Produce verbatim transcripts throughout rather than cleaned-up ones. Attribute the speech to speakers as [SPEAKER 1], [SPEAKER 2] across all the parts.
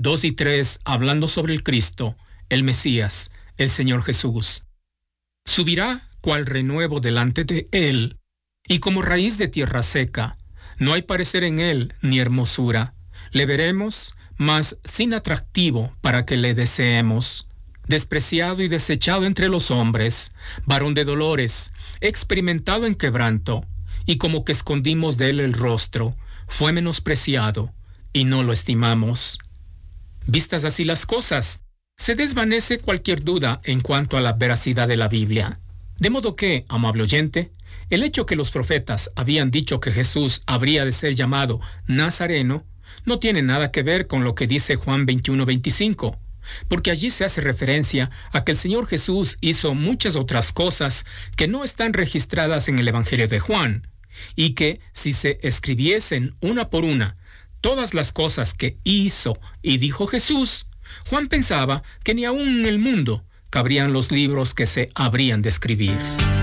[SPEAKER 1] dos y tres, hablando sobre el Cristo, el Mesías, el Señor Jesús. Subirá cual renuevo delante de él, y como raíz de tierra seca. No hay parecer en él ni hermosura. Le veremos, mas sin atractivo para que le deseemos. Despreciado y desechado entre los hombres, varón de dolores, experimentado en quebranto, y como que escondimos de él el rostro, fue menospreciado, y no lo estimamos. Vistas así las cosas, se desvanece cualquier duda en cuanto a la veracidad de la Biblia. De modo que, amable oyente, el hecho que los profetas habían dicho que Jesús habría de ser llamado Nazareno no tiene nada que ver con lo que dice Juan veintiuno veinticinco, porque allí se hace referencia a que el Señor Jesús hizo muchas otras cosas que no están registradas en el Evangelio de Juan, y que si se escribiesen una por una todas las cosas que hizo y dijo Jesús, Juan pensaba que ni aún en el mundo cabrían los libros que se habrían de escribir.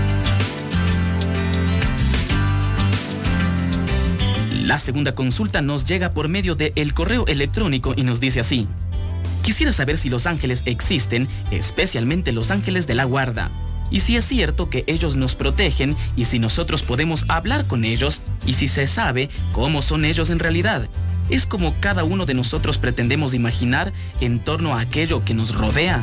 [SPEAKER 2] La segunda consulta nos llega por medio del correo electrónico y nos dice así: quisiera saber si los ángeles existen, especialmente los ángeles de la guarda, y si es cierto que ellos nos protegen, y si nosotros podemos hablar con ellos, y si se sabe cómo son ellos en realidad. Es como cada uno de nosotros pretendemos imaginar en torno a aquello que nos rodea.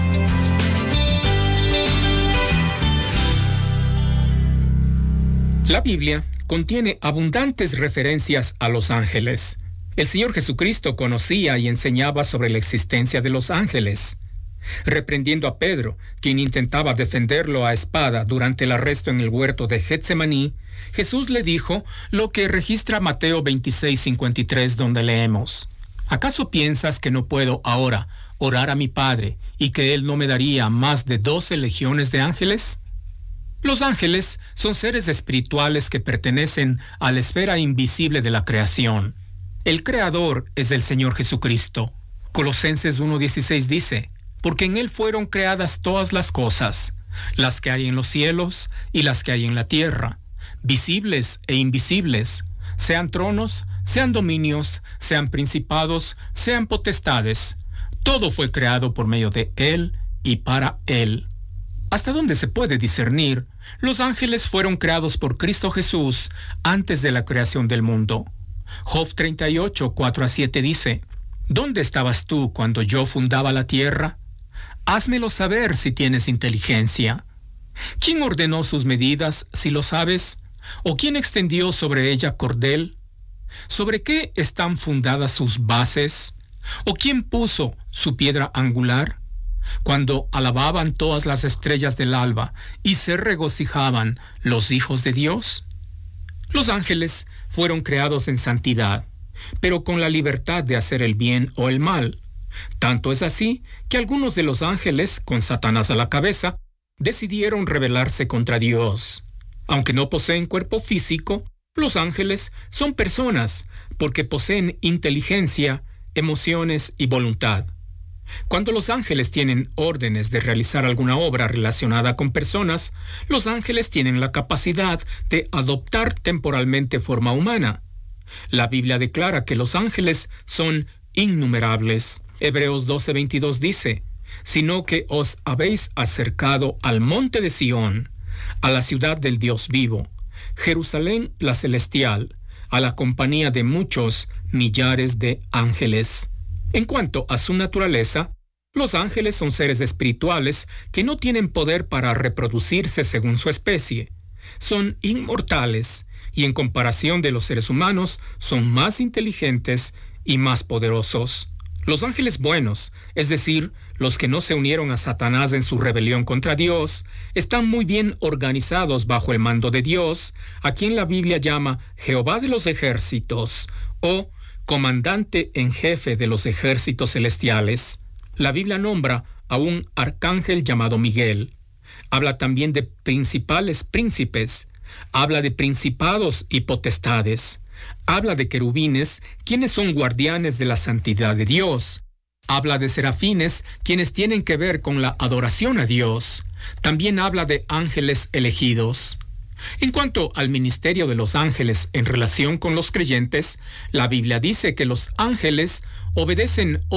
[SPEAKER 1] La Biblia contiene abundantes referencias a los ángeles. El Señor Jesucristo conocía y enseñaba sobre la existencia de los ángeles. Reprendiendo a Pedro, quien intentaba defenderlo a espada durante el arresto en el huerto de Getsemaní, Jesús le dijo lo que registra Mateo veintiséis cincuenta y tres, donde leemos: ¿acaso piensas que no puedo ahora orar a mi Padre y que Él no me daría más de doce legiones de ángeles? Los ángeles son seres espirituales que pertenecen a la esfera invisible de la creación. El Creador es el Señor Jesucristo. Colosenses uno dieciséis dice: porque en Él fueron creadas todas las cosas, las que hay en los cielos y las que hay en la tierra, visibles e invisibles, sean tronos, sean dominios, sean principados, sean potestades. Todo fue creado por medio de Él y para Él. Hasta donde se puede discernir, los ángeles fueron creados por Cristo Jesús antes de la creación del mundo. Job treinta y ocho, cuatro a siete dice: ¿dónde estabas tú cuando yo fundaba la tierra? Házmelo saber si tienes inteligencia. ¿Quién ordenó sus medidas, si lo sabes? ¿O quién extendió sobre ella cordel? ¿Sobre qué están fundadas sus bases? ¿O quién puso su piedra angular? Cuando alababan todas las estrellas del alba y se regocijaban los hijos de Dios. Los ángeles fueron creados en santidad, pero con la libertad de hacer el bien o el mal. Tanto es así que algunos de los ángeles, con Satanás a la cabeza, decidieron rebelarse contra Dios. Aunque no poseen cuerpo físico, los ángeles son personas porque poseen inteligencia, emociones y voluntad. Cuando los ángeles tienen órdenes de realizar alguna obra relacionada con personas, los ángeles tienen la capacidad de adoptar temporalmente forma humana. La Biblia declara que los ángeles son innumerables. Hebreos doce veintidós dice: sino que os habéis acercado al monte de Sión, a la ciudad del Dios vivo, Jerusalén la celestial, a la compañía de muchos millares de ángeles. En cuanto a su naturaleza, los ángeles son seres espirituales que no tienen poder para reproducirse según su especie. Son inmortales y en comparación de los seres humanos son más inteligentes y más poderosos. Los ángeles buenos, es decir, los que no se unieron a Satanás en su rebelión contra Dios, están muy bien organizados bajo el mando de Dios, a quien la Biblia llama Jehová de los ejércitos o comandante en jefe de los ejércitos celestiales. La Biblia nombra a un arcángel llamado Miguel. Habla también de principales príncipes. Habla de principados y potestades. Habla de querubines, quienes son guardianes de la santidad de Dios. Habla de serafines, quienes tienen que ver con la adoración a Dios. También habla de ángeles elegidos. En cuanto al ministerio de los ángeles en relación con los creyentes, la Biblia dice que los ángeles obedecen